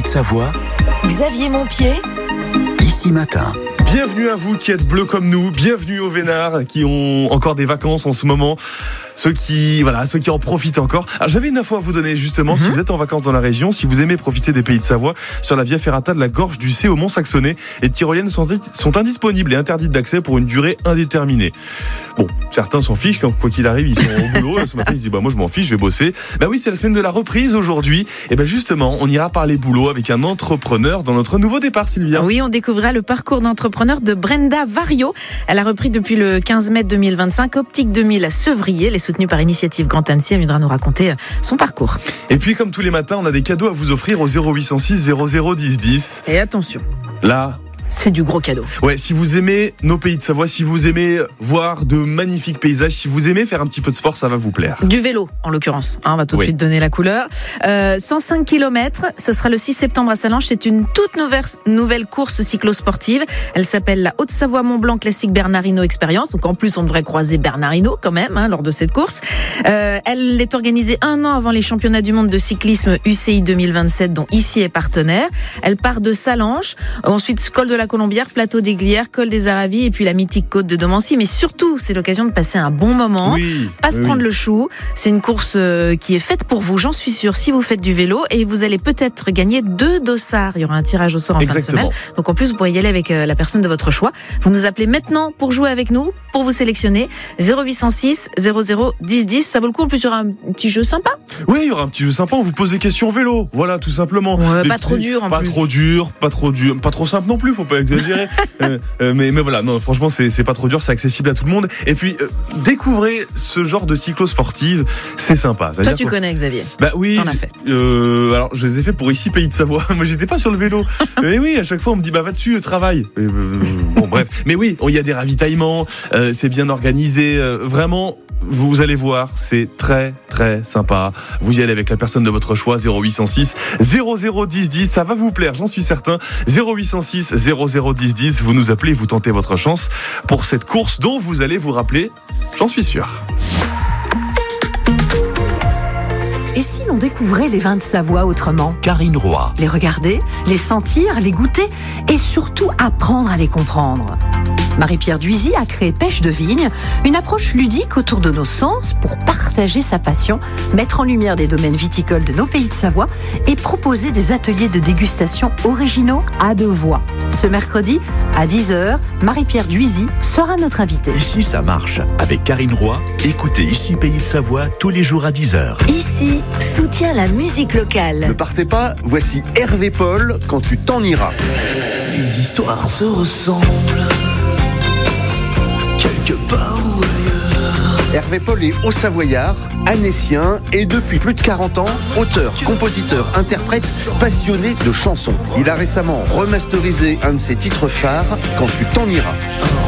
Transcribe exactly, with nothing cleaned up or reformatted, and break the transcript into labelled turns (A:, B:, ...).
A: de Savoie,
B: Xavier Montpied,
A: Ici Matin.
C: Bienvenue à vous qui êtes bleus comme nous, bienvenue aux Vénards qui ont encore des vacances en ce moment, ceux qui voilà, ceux qui en profitent encore. Alors j'avais une info à vous donner justement, mm-hmm. si vous êtes en vacances dans la région, si vous aimez profiter des pays de Savoie, sur la Via Ferrata de la Gorge du Cé au Mont-Saxonais, les tyroliennes sont, sont indisponibles et interdites d'accès pour une durée indéterminée. Bon, certains s'en fichent, quoi qu'il arrive, ils sont au boulot, ce matin ils se disent bah moi je m'en fiche, je vais bosser. Bah oui, c'est la semaine de la reprise aujourd'hui, et ben justement, on ira parler boulot avec un entrepreneur dans notre nouveau départ, Sylvia.
D: Oui, on découvrira le parcours d'entrepreneur de Brenda Vario. Elle a repris depuis le quinze mai deux mille vingt-cinq Optique deux mille à Sevrier. Elle est soutenue par Initiative Grand Annecy. Elle viendra nous raconter son parcours.
C: Et puis, comme tous les matins, on a des cadeaux à vous offrir au zéro huit cent six zéro zéro dix dix.
D: Et attention.
C: Là,
D: c'est du gros cadeau.
C: Ouais, si vous aimez nos pays de Savoie, si vous aimez voir de magnifiques paysages, si vous aimez faire un petit peu de sport, ça va vous plaire.
D: Du vélo, en l'occurrence. Hein, on va tout de
C: oui.
D: suite donner la couleur. Euh, cent cinq kilomètres, ce sera le six septembre à Sallanches. C'est une toute nouvelle, nouvelle course cyclosportive. Elle s'appelle la Haute-Savoie-Mont-Blanc Classique Bernardino Experience. Donc en plus, on devrait croiser Bernardino quand même hein, lors de cette course. Euh, elle est organisée un an avant les championnats du monde de cyclisme U C I deux mille vingt-sept, dont ici est partenaire. Elle part de Sallanches, ensuite col de la Colombière, plateau des Glières, col des Aravis et puis la mythique côte de Domancy. Mais surtout, c'est l'occasion de passer un bon moment,
C: oui,
D: pas se
C: oui.
D: prendre le chou. C'est une course euh, qui est faite pour vous, j'en suis sûre, si vous faites du vélo, et vous allez peut-être gagner deux dossards. Il y aura un tirage au sort en
C: Exactement.
D: fin de semaine. Donc en plus, vous pourrez y aller avec euh, la personne de votre choix. Vous nous appelez maintenant pour jouer avec nous, pour vous sélectionner. zéro huit cent six zéro zéro dix dix. Ça vaut le coup. En plus, il y aura un petit jeu sympa.
C: Oui, il y aura un petit jeu sympa. On vous pose des questions vélo. Voilà, tout simplement.
D: Ouais,
C: Des
D: pas
C: petits...
D: trop dur en
C: pas
D: plus.
C: Pas trop dur, pas trop dur, pas trop simple non plus. Faut pas exagérer. euh, euh, mais mais voilà, non, franchement, c'est c'est pas trop dur. C'est accessible à tout le monde. Et puis euh, découvrez ce genre de cyclo sportive, c'est sympa.
D: Toi, tu connais Xavier.
C: Bah oui.
D: T'en as fait.
C: Euh, alors, je les ai fait pour ici, Pays de Savoie. Moi, j'étais pas sur le vélo. Mais oui, à chaque fois, on me dit bah va dessus, travaille. Euh, bon, bref. Mais oui, il y a des ravitaillements. Euh, c'est bien organisé. Euh, vraiment. Vous allez voir, c'est très très sympa. Vous y allez avec la personne de votre choix, zéro huit cent six zéro zéro dix dix, ça va vous plaire, j'en suis certain. zéro huit cent six zéro zéro dix dix, vous nous appelez, vous tentez votre chance pour cette course dont vous allez vous rappeler, j'en suis sûr.
B: Et si l'on découvrait les vins de Savoie autrement ?
A: Karine Roy.
B: Les regarder, les sentir, les goûter et surtout apprendre à les comprendre. Marie-Pierre Duisy a créé Pêche de Vigne, une approche ludique autour de nos sens pour partager sa passion, mettre en lumière des domaines viticoles de nos pays de Savoie et proposer des ateliers de dégustation originaux à deux voix. Ce mercredi, à dix heures, Marie-Pierre Duisy sera notre invitée.
A: Ici ça marche. Avec Karine Roy, écoutez Ici Pays de Savoie tous les jours à dix heures.
B: Ici, soutient la musique locale.
E: Ne partez pas, voici Hervé Paul, Quand tu t'en iras.
F: Les histoires se ressemblent, quelque part ou ailleurs.
E: Hervé Paul est haut-savoyard, annécien et depuis plus de quarante ans, auteur, compositeur, interprète passionné de chansons. Il a récemment remasterisé un de ses titres phares, Quand tu t'en iras.